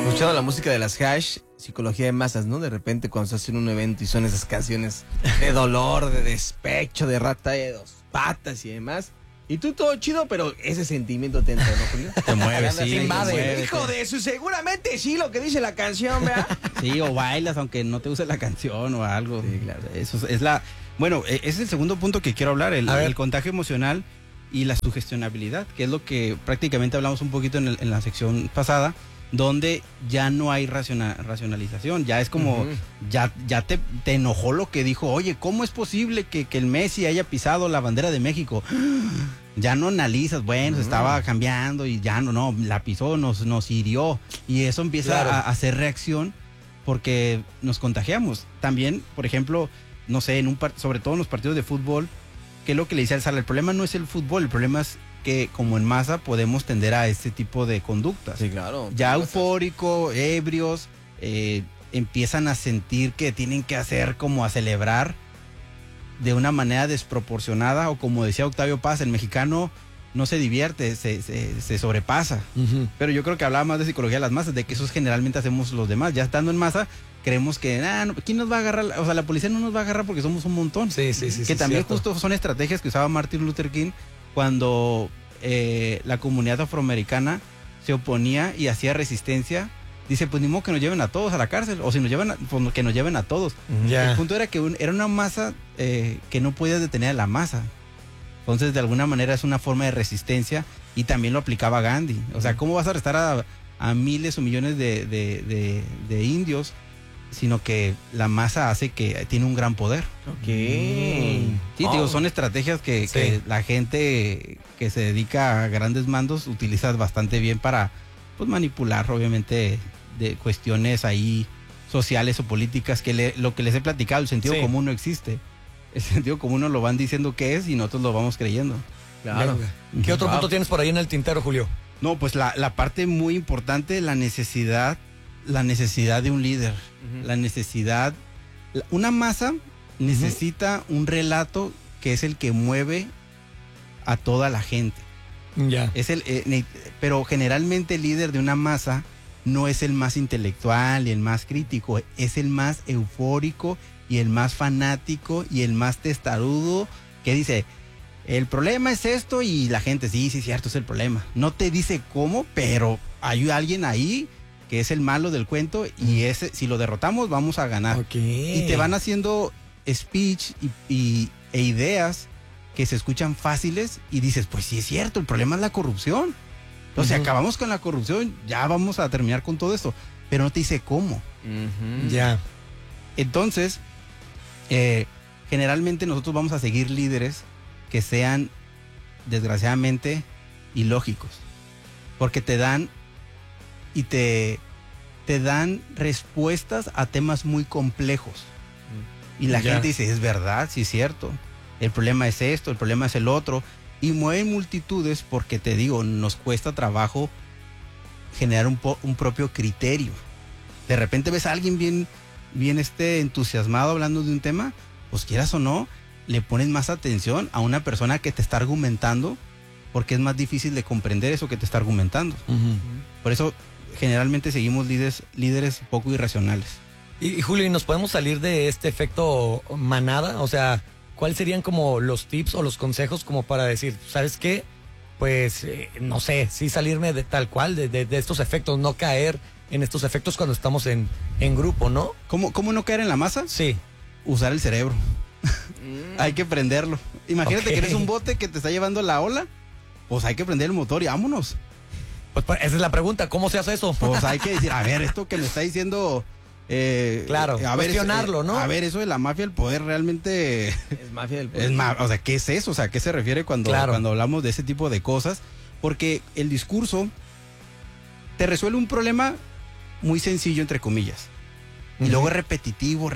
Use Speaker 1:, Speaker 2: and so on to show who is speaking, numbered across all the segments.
Speaker 1: Escuchando la música de las Hash, psicología de masas, ¿no? De repente cuando estás en un evento y son esas canciones de dolor, de despecho, de rata de dos patas y demás. Y tú todo chido, pero ese sentimiento te entra, ¿no, Julio?
Speaker 2: Te mueves, sí.
Speaker 1: Hijo de eso, seguramente sí lo que dice la canción, ¿verdad?
Speaker 2: Sí, o bailas aunque no te use la canción o algo.
Speaker 1: Sí, claro.
Speaker 2: Eso es la... Bueno, ese es el segundo punto que quiero hablar, el contagio emocional y la sugestionabilidad, que es lo que prácticamente hablamos un poquito en la sección pasada, donde ya no hay racionalización, ya es como, ya te enojó lo que dijo, oye, ¿cómo es posible que el Messi haya pisado la bandera de México? Ya no analizas, bueno, se estaba cambiando y ya no, la pisó, nos hirió, y eso empieza a hacer reacción porque nos contagiamos. También, por ejemplo, no sé, sobre todo en los partidos de fútbol, ¿qué es lo que le dice al Sala? El problema no es el fútbol, el problema es que como en masa podemos tender a este tipo de conductas.
Speaker 1: Sí, claro.
Speaker 2: Ya eufórico, ebrios, empiezan a sentir que tienen que hacer como a celebrar de una manera desproporcionada, o como decía Octavio Paz, el mexicano no se divierte, se sobrepasa. Pero yo creo que hablaba más de psicología de las masas, de que eso generalmente hacemos los demás. Ya estando en masa, creemos que, ¿quién nos va a agarrar? O sea, la policía no nos va a agarrar porque somos un montón.
Speaker 3: Sí.
Speaker 2: Que también justo son estrategias que usaba Martin Luther King cuando la comunidad afroamericana se oponía y hacía resistencia. Dice, pues ni modo que nos lleven a todos a la cárcel, o si nos llevan, pues que nos lleven a todos. El punto era que era una masa que no podía detener a la masa. Entonces, de alguna manera es una forma de resistencia, y también lo aplicaba Gandhi. O sea, ¿cómo vas a arrestar a miles o millones de indios? Sino que la masa hace que tiene un gran poder.
Speaker 1: Ok.
Speaker 2: Sí, digo, son estrategias que la gente que se dedica a grandes mandos utiliza bastante bien para, pues, manipular, obviamente, de cuestiones ahí sociales o políticas, que lo que les he platicado, el sentido común no existe. El sentido común nos lo van diciendo que es y nosotros lo vamos creyendo.
Speaker 1: Claro.
Speaker 3: ¿Qué otro punto tienes por ahí en el tintero, Julio?
Speaker 2: No, pues la parte muy importante, la necesidad de un líder, la necesidad, una masa necesita un relato que es el que mueve a toda la gente. Pero generalmente el líder de una masa no es el más intelectual y el más crítico, es el más eufórico y el más fanático y el más testarudo, que dice, el problema es esto, y la gente, sí, cierto, es el problema. No te dice cómo, pero hay alguien ahí que es el malo del cuento, y ese, si lo derrotamos, vamos a ganar. Y te van haciendo speech e ideas que se escuchan fáciles, y dices, pues sí es cierto, el problema es la corrupción. Entonces, si acabamos con la corrupción, ya vamos a terminar con todo esto. Pero no te dice cómo. Entonces, generalmente nosotros vamos a seguir líderes que sean, desgraciadamente, ilógicos. Porque te dan respuestas a temas muy complejos. Y la gente dice, es verdad, sí es cierto. El problema es esto, el problema es el otro. Y mueven multitudes porque, te digo, nos cuesta trabajo generar un propio criterio. De repente ves a alguien bien entusiasmado hablando de un tema, pues quieras o no, le pones más atención a una persona que te está argumentando, porque es más difícil de comprender eso que te está argumentando. Por eso generalmente seguimos líderes poco irracionales.
Speaker 3: Y Julio, ¿y nos podemos salir de este efecto manada? O sea, ¿cuáles serían como los tips o los consejos como para decir, ¿sabes qué? Pues, no sé, sí salirme de tal cual, de estos efectos, no caer en estos efectos cuando estamos en grupo, ¿no?
Speaker 2: ¿Cómo no caer en la masa?
Speaker 3: Sí.
Speaker 2: Usar el cerebro. Hay que prenderlo. Imagínate que eres un bote que te está llevando la ola, pues hay que prender el motor y vámonos.
Speaker 3: Pues esa es la pregunta, ¿cómo se hace eso?
Speaker 2: Pues hay que decir, a ver, esto que me está diciendo...
Speaker 3: claro, cuestionarlo, ¿no?
Speaker 2: A ver, eso de la mafia del poder realmente...
Speaker 1: Es mafia del poder.
Speaker 2: O sea, ¿qué es eso? O sea, ¿a qué se refiere cuando hablamos de ese tipo de cosas? Porque el discurso te resuelve un problema muy sencillo, entre comillas. Y luego es repetitivo,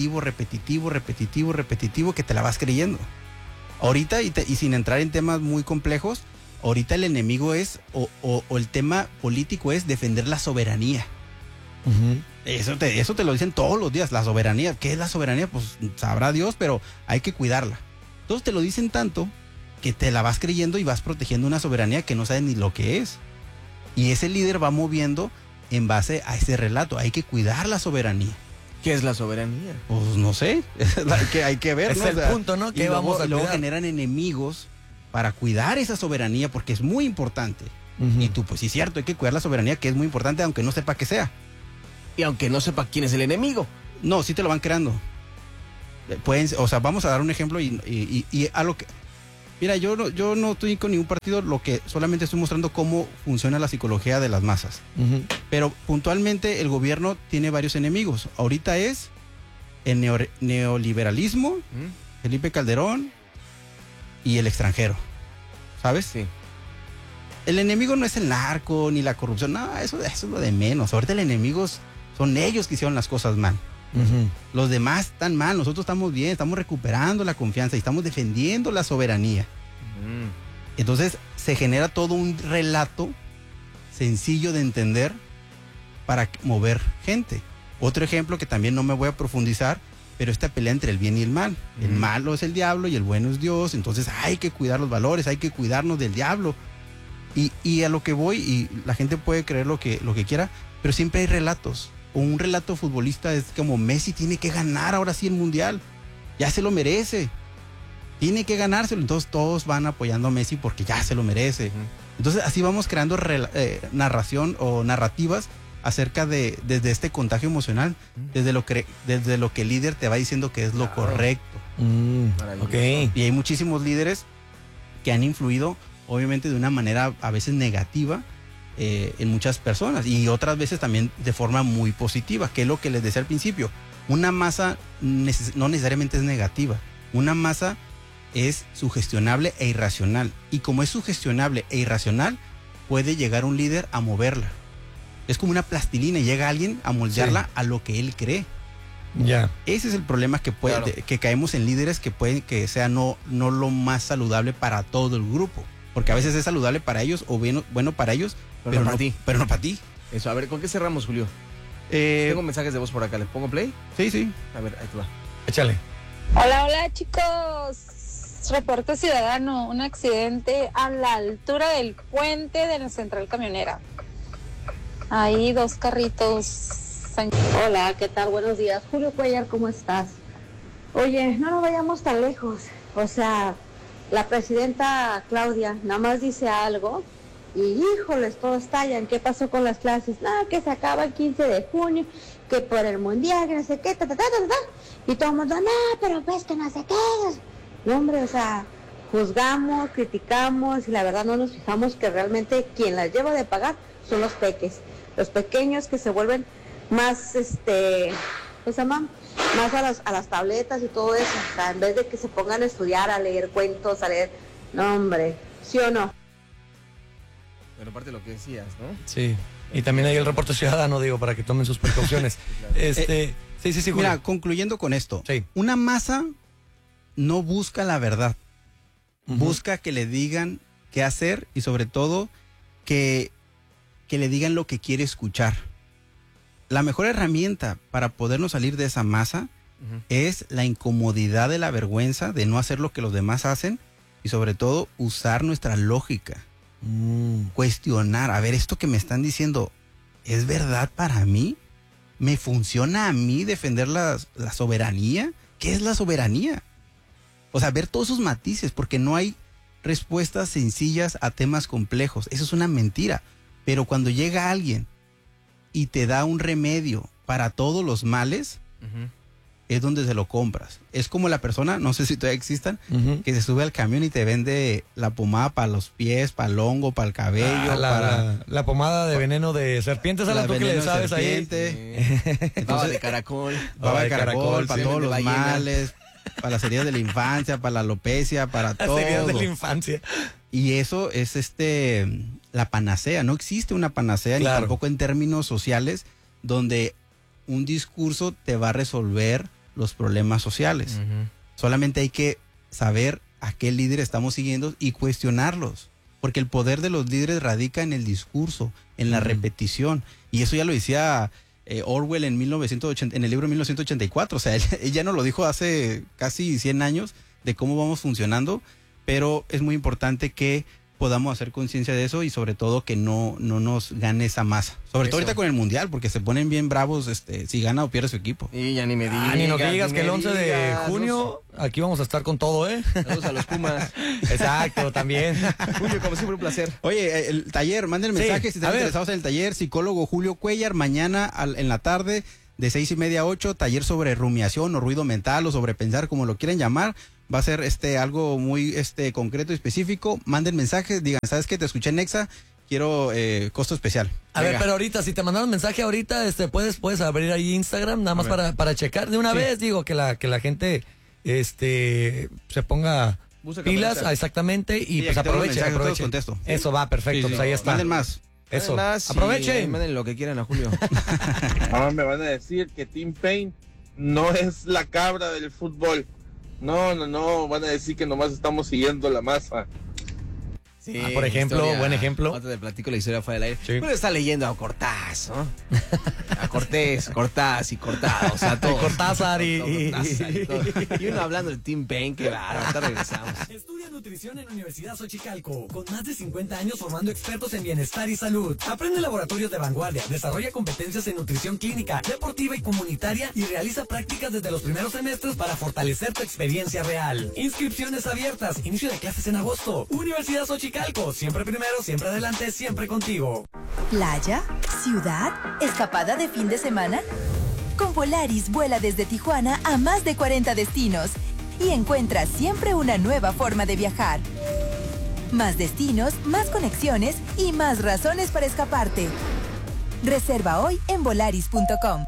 Speaker 2: que te la vas creyendo. Ahorita, y sin entrar en temas muy complejos, ahorita el enemigo es, o el tema político es defender la soberanía. Eso te lo dicen todos los días, la soberanía. ¿Qué es la soberanía? Pues sabrá Dios, pero hay que cuidarla. Entonces te lo dicen tanto que te la vas creyendo y vas protegiendo una soberanía que no sabes ni lo que es. Y ese líder va moviendo en base a ese relato. Hay que cuidar la soberanía.
Speaker 1: ¿Qué es la soberanía?
Speaker 2: Pues no sé, hay que ver,
Speaker 3: ¿no? Es el punto, ¿no? Que vamos a
Speaker 2: luego generan enemigos para cuidar esa soberanía, porque es muy importante. Y tú, pues sí es cierto, hay que cuidar la soberanía, que es muy importante, aunque no sepa qué sea.
Speaker 1: Y aunque no sepa quién es el enemigo.
Speaker 2: No, sí te lo van creando. O sea, vamos a dar un ejemplo y a lo que... Mira, yo no estoy con ningún partido, lo que solamente estoy mostrando cómo funciona la psicología de las masas. Pero puntualmente el gobierno tiene varios enemigos. Ahorita es el neoliberalismo, Felipe Calderón y el extranjero. ¿Sabes?
Speaker 1: Sí.
Speaker 2: El enemigo no es el narco ni la corrupción. No, eso es lo de menos. Ahorita el enemigo son ellos que hicieron las cosas mal. Los demás están mal, nosotros estamos bien, estamos recuperando la confianza y estamos defendiendo la soberanía. Entonces se genera todo un relato sencillo de entender para mover gente. Otro ejemplo que también no me voy a profundizar, pero esta pelea entre el bien y el mal. El malo es el diablo y el bueno es Dios, entonces hay que cuidar los valores, hay que cuidarnos del diablo. Y a lo que voy, y la gente puede creer lo que quiera, pero siempre hay relatos. Un relato futbolista es como Messi tiene que ganar ahora sí el mundial, ya se lo merece, tiene que ganárselo, entonces todos van apoyando a Messi porque ya se lo merece. Entonces así vamos creando narración o narrativas acerca desde este contagio emocional, desde lo que el líder te va diciendo que es lo correcto.
Speaker 3: Okay.
Speaker 2: Y hay muchísimos líderes que han influido obviamente de una manera a veces negativa en muchas personas y otras veces también de forma muy positiva, que es lo que les decía al principio. Una masa no necesariamente es negativa, una masa es sugestionable e irracional, y como es sugestionable e irracional puede llegar un líder a moverla. Es como una plastilina y llega alguien a moldearla a lo que él cree.
Speaker 3: Ya.
Speaker 2: Ese es el problema que que caemos en líderes que pueden que sea no lo más saludable para todo el grupo, porque a veces es saludable para ellos o bueno para ellos, pero no para ti.
Speaker 1: Eso, a ver, ¿con qué cerramos, Julio? Tengo mensajes de voz por acá, ¿le pongo play?
Speaker 2: Sí.
Speaker 1: A ver, ahí te va.
Speaker 3: Échale.
Speaker 4: Hola chicos, reporte ciudadano, un accidente a la altura del puente de la central camionera. Ahí 2 carritos.
Speaker 5: Hola, ¿qué tal? Buenos días. Julio Cuellar, ¿cómo estás? Oye, no nos vayamos tan lejos. O sea, la presidenta Claudia nada más dice algo y híjoles, todos estallan. ¿Qué pasó con las clases? Nada, que se acaba el 15 de junio, que por el mundial, que no sé qué, y todo el mundo, no, pero pues que no sé qué. No, hombre, o sea, juzgamos, criticamos y la verdad no nos fijamos que realmente quien las lleva de pagar son los peques, los pequeños que se vuelven más, ¿qué se llaman? Más a las tabletas y todo eso, o sea, en vez de que se pongan a estudiar, a leer cuentos, a leer, no hombre, ¿sí o no?
Speaker 1: Pero aparte de lo que decías, ¿no?
Speaker 3: Sí, y también hay el reporte ciudadano, digo, para que tomen sus precauciones. Sí, Julio.
Speaker 2: Mira, concluyendo con esto, una masa no busca la verdad, busca que le digan qué hacer y sobre todo que le digan lo que quiere escuchar. La mejor herramienta para podernos salir de esa masa es la incomodidad de la vergüenza de no hacer lo que los demás hacen y sobre todo usar nuestra lógica. Cuestionar, a ver, esto que me están diciendo, ¿es verdad para mí? ¿Me funciona a mí defender la soberanía? ¿Qué es la soberanía? O sea, ver todos esos matices, porque no hay respuestas sencillas a temas complejos. Eso es una mentira. Pero cuando llega alguien y te da un remedio para todos los males, es donde se lo compras. Es como la persona, no sé si todavía existan, que se sube al camión y te vende la pomada para los pies, para el hongo, para el cabello.
Speaker 3: La pomada de veneno de serpientes, a la tú que le sabes ahí.
Speaker 1: Baba de caracol.
Speaker 2: Baba de caracol, para todos los males, para las heridas de la infancia, para la alopecia, para todo.
Speaker 3: Las heridas de la infancia.
Speaker 2: Y eso es la panacea. No existe una panacea, ni tampoco en términos sociales, donde un discurso te va a resolver los problemas sociales. Solamente hay que saber a qué líder estamos siguiendo y cuestionarlos, porque el poder de los líderes radica en el discurso, en la repetición, y eso ya lo decía Orwell en el libro 1984. O sea, él ya nos lo dijo hace casi 100 años de cómo vamos funcionando, pero es muy importante que podamos hacer conciencia de eso y sobre todo que no nos gane esa masa. Sobre todo ahorita con el Mundial, porque se ponen bien bravos si gana o pierde su equipo.
Speaker 1: Y ya ni me digas.
Speaker 3: Ni nos digas que el 11 de junio aquí vamos a estar con todo, ¿eh?
Speaker 1: Saludos a los Pumas.
Speaker 3: Exacto, también.
Speaker 1: Julio, como siempre, un placer.
Speaker 2: Oye, el taller, manden mensajes si están interesados en el taller. Psicólogo Julio Cuellar, mañana en la tarde de 6:30 a 8, taller sobre rumiación o ruido mental o sobre pensar, como lo quieran llamar. Va a ser algo muy concreto y específico. Manden mensajes, digan, ¿sabes qué? Te escuché en Nexa, quiero costo especial.
Speaker 3: A ver, pero ahorita, si te mandaron mensaje ahorita, puedes abrir ahí Instagram, nada más para checar. De una vez, digo, que la gente se ponga pilas, exactamente, y pues aprovechen.
Speaker 2: Contesto.
Speaker 3: Eso va, perfecto, pues ahí está.
Speaker 2: Manden más.
Speaker 3: Eso,
Speaker 1: aprovechen. Manden lo que quieran a Julio.
Speaker 6: Ahora me van a decir que Tim Payne no es la cabra del fútbol. No, van a decir que nomás estamos siguiendo la masa.
Speaker 1: Sí,
Speaker 3: por ejemplo, buen ejemplo.
Speaker 1: Te platico la historia fuera del aire.
Speaker 3: Sí.
Speaker 1: Pero está leyendo a Cortázar, ¿no? A Cortázar y o sea, todo.
Speaker 3: Cortázar y
Speaker 1: uno hablando de Tim Payne, que va, ahorita regresamos.
Speaker 7: Estudia nutrición en la Universidad Xochicalco, con más de 50 años formando expertos en bienestar y salud. Aprende laboratorios de vanguardia, desarrolla competencias en nutrición clínica, deportiva y comunitaria y realiza prácticas desde los primeros semestres para fortalecer tu experiencia real. Inscripciones abiertas, inicio de clases en agosto. Universidad Xochicalco, siempre primero, siempre adelante, siempre contigo.
Speaker 8: Playa, ciudad, escapada de fin de semana. Con Volaris vuela desde Tijuana a más de 40 destinos y encuentra siempre una nueva forma de viajar. Más destinos, más conexiones y más razones para escaparte. Reserva hoy en volaris.com.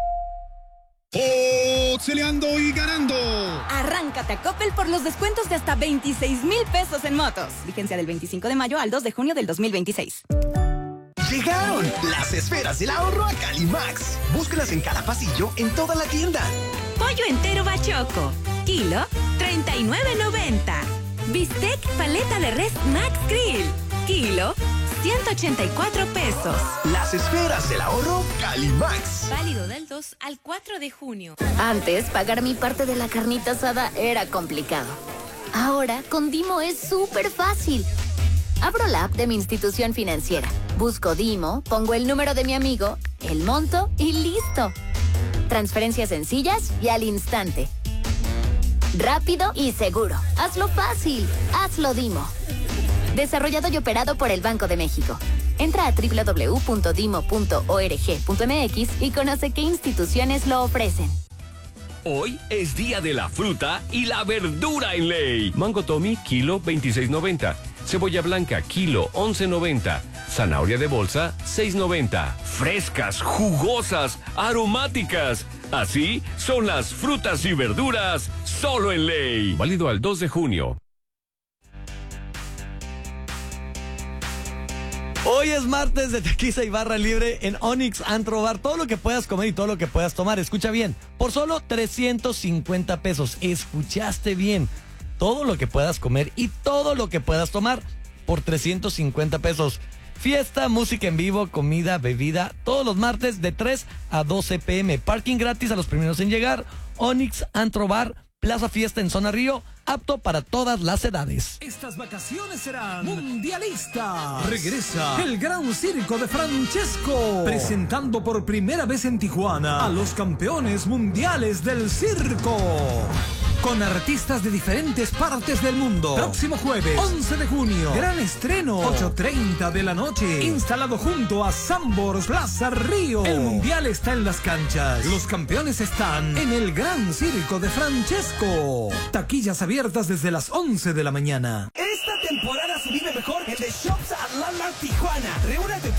Speaker 9: Celeando y ganando.
Speaker 10: Arráncate a Coppel por los descuentos de hasta 26,000 pesos en motos. Vigencia del 25 de mayo al 2 de junio del 2026.
Speaker 9: Llegaron las esferas del ahorro a Calimax. Búscalas en cada pasillo en toda la tienda.
Speaker 10: Pollo entero bachoco, kilo, $39.90. Bistec paleta de res Max Grill, kilo, $184 pesos.
Speaker 9: Las esferas del ahorro Calimax.
Speaker 10: Válido del 2 al 4 de junio.
Speaker 11: Antes, pagar mi parte de la carnita asada era complicado. Ahora, con Dimo es súper fácil. Abro la app de mi institución financiera, busco Dimo, pongo el número de mi amigo, el monto y listo. Transferencias sencillas y al instante. Rápido y seguro. Hazlo fácil. Hazlo Dimo. Desarrollado y operado por el Banco de México. Entra a www.dimo.org.mx y conoce qué instituciones lo ofrecen.
Speaker 12: Hoy es día de la fruta y la verdura en ley. Mango Tommy, kilo, $26.90. Cebolla blanca, kilo, $11.90. Zanahoria de bolsa, $6.90. Frescas, jugosas, aromáticas. Así son las frutas y verduras solo en ley. Válido al 2 de junio.
Speaker 3: Hoy es martes de tequila y barra libre en Onyx Antro Bar. Todo lo que puedas comer y todo lo que puedas tomar. Escucha bien, por solo 350 pesos. Escuchaste bien. Todo lo que puedas comer y todo lo que puedas tomar por 350 pesos. Fiesta, música en vivo, comida, bebida, todos los martes de 3 a 12 p.m. Parking gratis a los primeros en llegar. Onyx Antro Bar, Plaza Fiesta en Zona Río, apto para todas las edades.
Speaker 7: Estas vacaciones serán mundialistas. Regresa el Gran Circo de Francesco, presentando por primera vez en Tijuana a los campeones mundiales del circo, con artistas de diferentes partes del mundo. Próximo jueves, 11 de junio, gran estreno, 8:30 de la noche, instalado junto a Sambors Plaza Río. El mundial está en las canchas. Los campeones están en el Gran Circo de Francesco. Taquillas abiertas desde las 11 de la mañana. Esta temporada se vive mejor en The Shops Atlanta Tijuana. Reúnete